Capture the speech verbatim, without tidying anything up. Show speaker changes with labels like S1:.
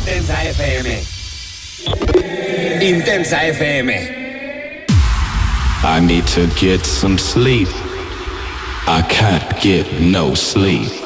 S1: Intensa F M. Intensa F M.
S2: I need to get some sleep. I can't get no sleep.